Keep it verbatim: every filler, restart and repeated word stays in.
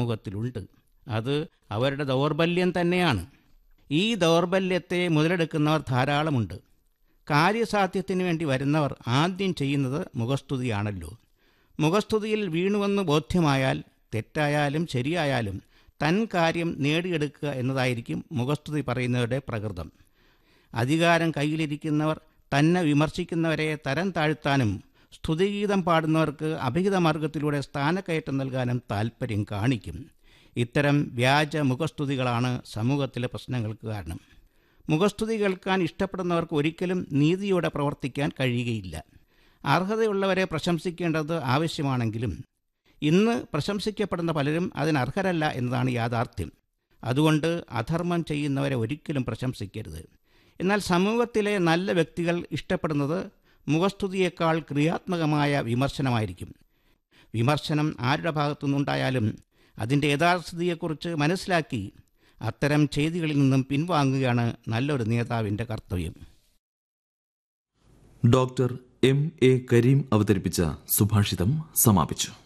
സമൂഹത്തിലുണ്ട്. അത് അവരുടെ ദൗർബല്യം തന്നെയാണ്. ഈ ദൗർബല്യത്തെ മുതലെടുക്കുന്നവർ ധാരാളമുണ്ട്. കാര്യസാധ്യത്തിന് വേണ്ടി വരുന്നവർ ആദ്യം ചെയ്യുന്നത് മുഖസ്തുതിയാണല്ലോ. മുഖസ്തുതിയിൽ വീണുവെന്ന് ബോധ്യമായാൽ തെറ്റായാലും ശരിയായാലും തൻ കാര്യം നേടിയെടുക്കുക എന്നതായിരിക്കും മുഖസ്തുതി പറയുന്നവരുടെ പ്രകൃതം. അധികാരം കയ്യിലിരിക്കുന്നവർ തന്നെ വിമർശിക്കുന്നവരെ തരം താഴ്ത്താനും സ്തുതിഗീതം പാടുന്നവർക്ക് അഭിഹിത മാർഗത്തിലൂടെ സ്ഥാനക്കയറ്റം നൽകാനും താൽപ്പര്യം കാണിക്കും. ഇത്തരം വ്യാജ മുഖസ്തുതികളാണ് സമൂഹത്തിലെ പ്രശ്നങ്ങൾക്ക് കാരണം. മുഖസ്തുതി കേൾക്കാൻ ഇഷ്ടപ്പെടുന്നവർക്ക് ഒരിക്കലും നീതിയോടെ പ്രവർത്തിക്കാൻ കഴിയുകയില്ല. അർഹതയുള്ളവരെ പ്രശംസിക്കേണ്ടത് ആവശ്യമാണെങ്കിലും ഇന്ന് പ്രശംസിക്കപ്പെടുന്ന പലരും അതിനർഹരല്ല എന്നതാണ് യാഥാർത്ഥ്യം. അതുകൊണ്ട് അധർമ്മം ചെയ്യുന്നവരെ ഒരിക്കലും പ്രശംസിക്കരുത്. എന്നാൽ സമൂഹത്തിലെ നല്ല വ്യക്തികൾ ഇഷ്ടപ്പെടുന്നത് മുഖസ്തുതിയേക്കാൾ ക്രിയാത്മകമായ വിമർശനമായിരിക്കും. വിമർശനം ആരുടെ ഭാഗത്തുനിന്നുണ്ടായാലും അതിൻ്റെ യഥാർത്ഥതയെക്കുറിച്ച് മനസ്സിലാക്കി അത്തരം ചെയ്തികളിൽ നിന്നും പിൻവാങ്ങുകയാണ് നല്ലൊരു നേതാവിൻ്റെ കർത്തവ്യം. ഡോക്ടർ എം എ കരീം അവതരിപ്പിച്ച സുഭാഷിതം സമാപിച്ചു.